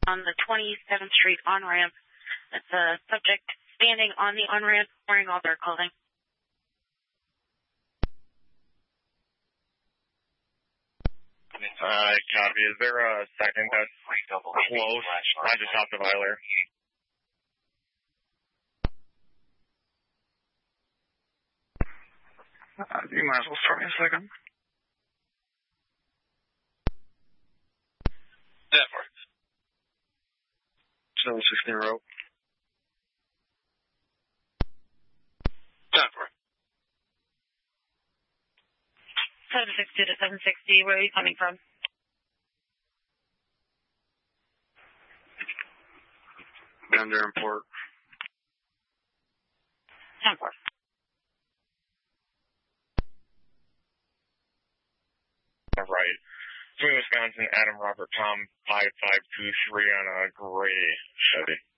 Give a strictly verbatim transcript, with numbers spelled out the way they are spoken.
on the twenty-seventh Street on-ramp. That's a subject standing on the on-ramp wearing all their clothing. Uh, copy. Is there a second that's close? I just hopped the Viler. Uh, you might as well start me a second. That works. seven sixteen rope. That works. seven sixty to seven sixty, where are you coming from? Bender and Port. ten four. All right. Swing, Wisconsin, Adam Robert Tom, five five two three on a gray Chevy.